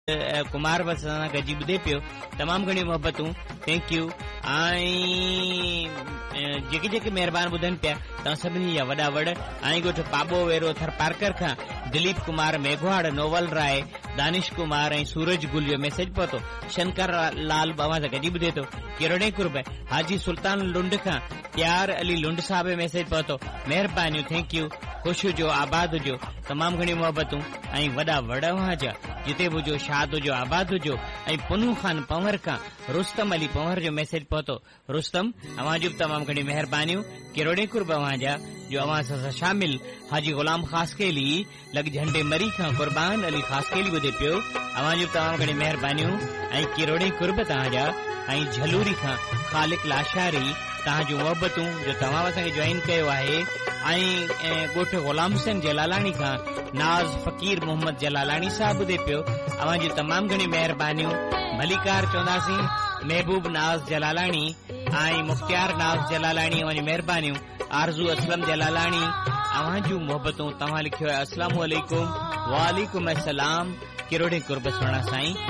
कुमार बस सां गॾिजी ॿुधे पियो, तमामु घणी मोहबतूं, थैंक यू। ऐं जेके जेके महिरबान ॿुधनि पिया तव्हां सभिनी जा वॾा वॾ। ऐं ॻोठ पाबो वेरो थर पार्कर खां दिलीप कुमार मेघवाड़, नोवल राय, दानिश कुमार ऐं सूरज गुल जो मैसेज पहुतो। शंकर लाल बाबा सां गॾिजी ॿुधे थो, किरोड़े कुर्ब। हाजी सुल्तान लुंड खां प्यार अली लुंड साहब जो मैसेज पहुतो, महिरबानियूं, थैंक यू। ख़ुशि हुजो, आबाद हुजो, तमामु घणी मोहबतूं ऐं वॾा वॾ जा जिते बि हुजो, शाद हुजो, आबाद हुजो। ऐं पुनू ख़ान पंवर खां रुस्तम अली पंवर जो मैसेज पहुतो, रुस्तम अवां जूं तमामु घणी महिरबानियूं, किरोड़े कुर्ब अवां जा जो अवां सां शामिल। हाजी गुलाम ख़ासकेली लॻ झंडे मरी खां कुर्बान अली ख़ासकेली ॿुधे पियो, अवां जूं तमामु घणी महिरबानियूं ऐं किरोड़े कुर्ब तव्हांजा। ऐं झलूरी खां ख़ालिक लाशारी तव्हां जूं मोहबतूं जो तव्हां असांखे जॉइन कयो आहे। ऐं ॻोठ गुलाम हुसैन जलालाणी खां नाज़ फ़कीर मोहम्मद जलालाणी साहब ॿुधे पियो, अवां जूं तमामु घणी महिरबानियूं। मलिकार चवंदासीं, महबूब नाज़ जलालाणी ऐं मुख़्तियार नाज़ जलालाणी अवां जूं महिरबानियूं। आरज़ू असलम जलालाणी अवां जूं मोहबतूं। तव्हां लिखियो आहे, अस्सलामु अलैकुम। वालेकुम अस्सलाम, किरोड़े कुर्ब सुहिणा साईं।